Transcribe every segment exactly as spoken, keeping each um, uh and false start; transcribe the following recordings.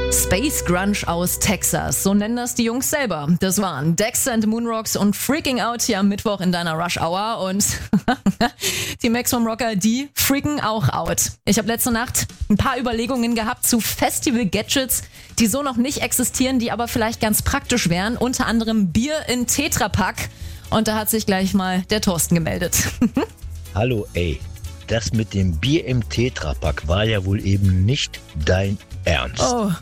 Space Grunge aus Texas, so nennen das die Jungs selber. Das waren Dexter and the Moonrocks und Freaking Out hier am Mittwoch in deiner Rush Hour und die Maximum Rocker, die freaken auch out. Ich habe letzte Nacht ein paar Überlegungen gehabt zu Festival-Gadgets, die so noch nicht existieren, die aber vielleicht ganz praktisch wären, unter anderem Bier in Tetrapack und da hat sich gleich mal der Thorsten gemeldet. Hallo, ey, das mit dem Bier im Tetrapack war ja wohl eben nicht dein Ernst. Oh.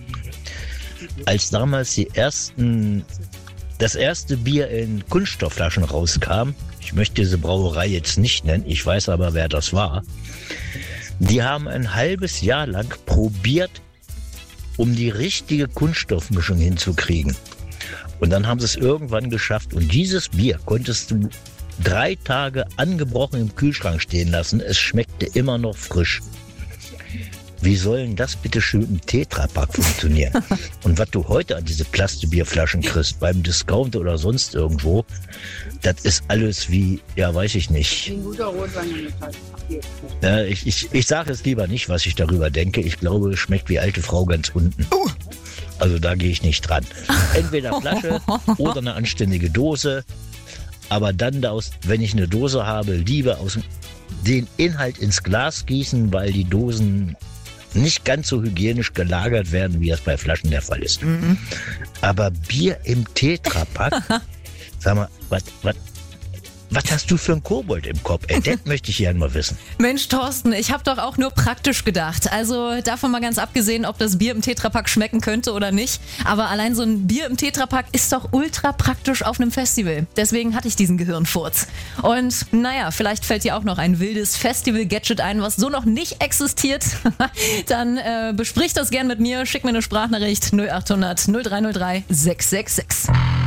Als damals die ersten, das erste Bier in Kunststoffflaschen rauskam, ich möchte diese Brauerei jetzt nicht nennen, ich weiß aber, wer das war, die haben ein halbes Jahr lang probiert, um die richtige Kunststoffmischung hinzukriegen. Und dann haben sie es irgendwann geschafft und dieses Bier konntest du drei Tage angebrochen im Kühlschrank stehen lassen. Es schmeckte immer noch frisch. Wie soll denn das bitte schön im Tetrapack funktionieren? Und was du heute an diese Plastikbierflaschen kriegst, beim Discounter oder sonst irgendwo, das ist alles wie, ja, weiß ich nicht. Ein guter Rotwein mit halt. Ja, ich ich, ich sage es lieber nicht, was ich darüber denke. Ich glaube, es schmeckt wie alte Frau ganz unten. Also da gehe ich nicht dran. Entweder Flasche oder eine anständige Dose. Aber dann, aus, wenn ich eine Dose habe, lieber aus den Inhalt ins Glas gießen, weil die Dosen nicht ganz so hygienisch gelagert werden, wie das bei Flaschen der Fall ist. Mhm. Aber Bier im Tetrapack, sag mal, was was hast du für einen Kobold im Kopf? Ey, das möchte ich gerne mal wissen. Mensch, Thorsten, ich habe doch auch nur praktisch gedacht. Also davon mal ganz abgesehen, ob das Bier im Tetrapack schmecken könnte oder nicht. Aber allein so ein Bier im Tetrapack ist doch ultra praktisch auf einem Festival. Deswegen hatte ich diesen Gehirnfurz. Und naja, vielleicht fällt dir auch noch ein wildes Festival-Gadget ein, was so noch nicht existiert. Dann äh, besprich das gern mit mir. Schick mir eine Sprachnachricht null acht hundert null drei null drei sechs sechs sechs.